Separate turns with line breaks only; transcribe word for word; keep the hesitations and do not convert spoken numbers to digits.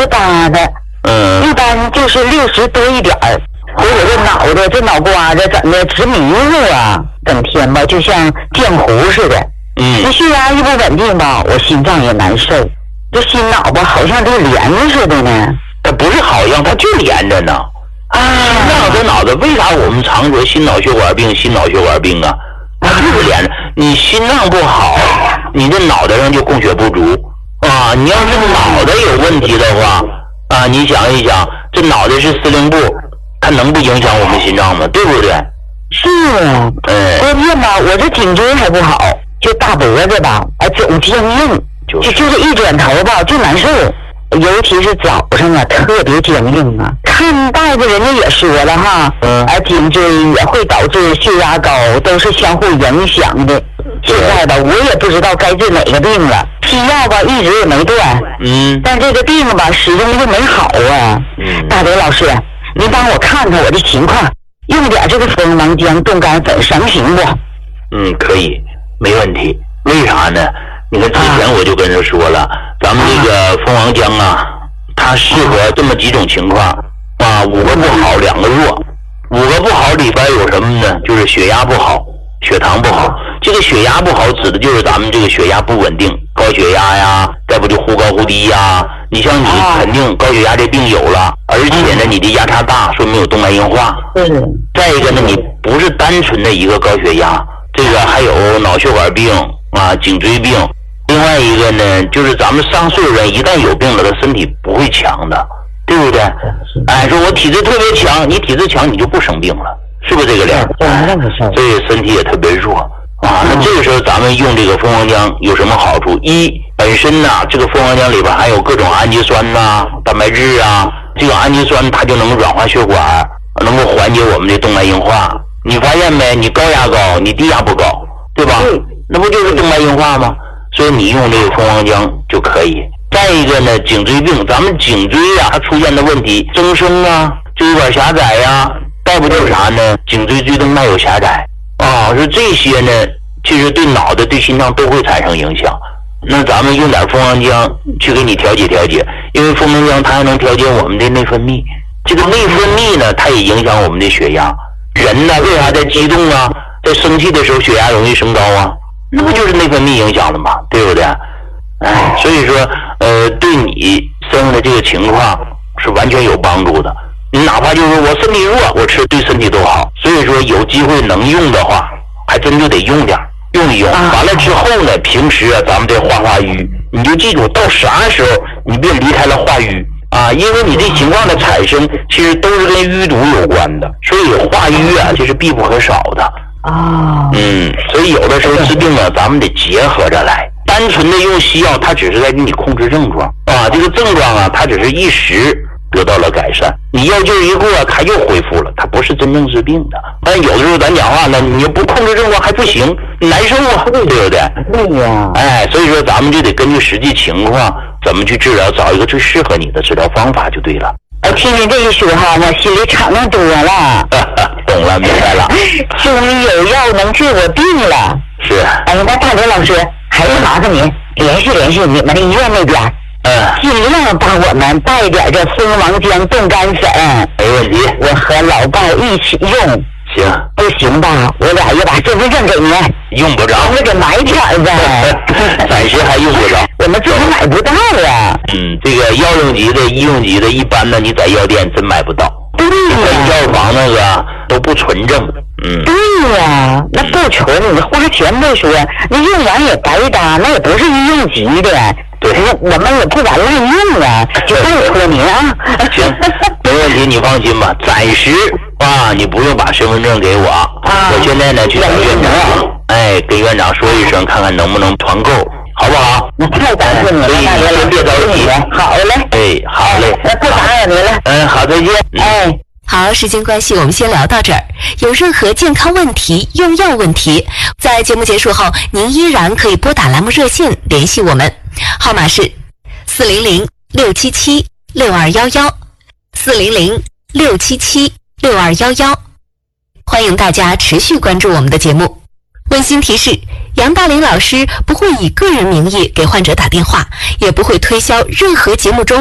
十八的，
嗯，
一般就是六十多一点儿。我我这脑袋这脑瓜子怎么的直迷糊啊，整天吧就像浆糊似的。
嗯，
那血压一不稳定吧，我心脏也难受，这心脑吧好像都连着似的呢。
它不是好像，它就连着呢。
啊，
心脏和脑子，为啥我们常说心脑血管病、心脑血管病啊？它就是连着。你心脏不好，你这脑袋上就供血不足啊。你要是脑袋有问题的话啊，你想一想，这脑袋是司令部，它能不影响我们心脏吗？对不对？
是啊，
嗯，
关键吧，我这颈椎还不好，就大脖子吧，哎，总僵硬，
就
就就是一转头吧就难受，尤其是早上啊，特别僵硬啊。看大夫人家也说了哈，
嗯
而颈椎也会导致血压高，都是相互影响的。现在吧，我也不知道该治哪个病了，西药吧一直也没断，
嗯
但这个病吧始终就没好啊。
嗯，
大德老师，您帮我看看我的情况，用点这个蜂王浆冻干粉能行不？
嗯，可以，没问题。为啥呢？你看之前我就跟他说了，咱们这个蜂王浆啊，它适合这么几种情况啊，五个不好，两个弱。五个不好里边有什么呢？就是血压不好，血糖不好。这个血压不好指的就是咱们这个血压不稳定，高血压呀，再不就忽高忽低呀。你像你肯定高血压这病有了，而且呢你的压差大，说明有动脉硬化。
是。
再一个呢，你不是单纯的一个高血压，这个还有脑血管病啊、颈椎病。另外一个呢，就是咱们上岁数人一旦有病了，他身体不会强的，对不对？哎，说我体质特别强，你体质强你就不生病了，是不是这个理儿？所以身体也特别弱啊。那这个时候咱们用这个蜂王浆有什么好处？一，本身呢，这个蜂王浆里边含有各种氨基酸呐、啊、蛋白质啊，这个氨基酸它就能软化血管，能够缓解我们的动脉硬化。你发现没？你高压高，你低压不高，对吧？
嗯，
那不就是动脉硬化吗？所以你用这个蜂王浆就可以。再一个呢，颈椎病，咱们颈椎啊，它出现的问题，增生啊，椎管狭窄呀、啊，再不就是啥呢？颈椎椎动脉有狭窄啊，说这些呢，其实对脑袋、对心脏都会产生影响。那咱们用点蜂王浆去给你调节调节，因为蜂王浆它还能调节我们的内分泌，这个内分泌呢，它也影响我们的血压。人呢，为啥在激动啊，在生气的时候血压容易升高啊？那不就是内分泌影响了吗？对不对？哎，所以说，呃，对你身上的这个情况是完全有帮助的。你哪怕就是我身体弱，我吃对身体都好。所以说，有机会能用的话，还真就得用点，用一用。完了之后呢，平时啊，咱们得化化瘀。你就记住，到啥时候你别离开了化瘀啊，因为你这情况的产生，其实都是跟淤堵有关的。所以化瘀啊，这是必不可少的。
啊，
嗯，所以有的时候治病呢，咱们得结合着来。单纯的用西药，它只是在给你控制症状啊，这个症状啊，它只是一时得到了改善。你药劲一过，它又恢复了，它不是真正治病的。但有的时候咱讲话呢，你不控制症状还不行，你难受啊，对不对？
对呀。
哎，所以说咱们就得根据实际情况怎么去治疗，找一个最适合你的治疗方法就对了。
我听您这一说哈，我心里敞亮多了。
懂了，明白了。
终于有药能治我病了。
是。
哎，那大德老师，还是麻烦您联系联系你们的医院那边，
嗯，
尽量帮我们带点这蜂王浆冻干粉。
没问题。
我和老伴一起用。
行。
不行吧？我俩也把身份证给您。
用不着。
我们给买点呗。
暂时还用不着。
我们自己买不到呀。
嗯，这个药用级的、医用级的，一般的你在药店真买不到。
对呀。
药房那个都不纯正。嗯。
对呀，那不纯，你花钱不说，你用完也白搭，那也不是医用级的。
对。
我们也不敢滥用啊，就拜托您啊。
行，没问题，你放心吧。暂时啊，你不用把身份证给我。啊。我现在呢去找院长，哎，跟院长说一声，看看能不能团购。好不好？
那太感谢你了，大哥，
先别着急。
好嘞，
哎，好嘞，
那不打扰您了。
嗯，好，再见。
哎，
好，时间关系，我们先聊到这儿。有任何健康问题、用药问题，在节目结束后，您依然可以拨打栏目热线联系我们，号码是四零零六七七六二幺幺，四零零六七七六二幺幺。欢迎大家持续关注我们的节目。温馨提示，杨大林老师不会以个人名义给患者打电话，也不会推销任何节目中